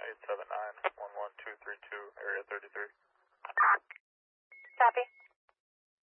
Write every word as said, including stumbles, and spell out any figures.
eight seven nine, one one two three two, area thirty-three. Copy.